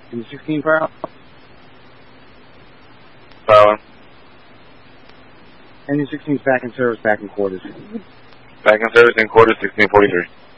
Engine 16 power. Power. Engine 16 is back in service, back in quarters. Back in service in quarters, 1643.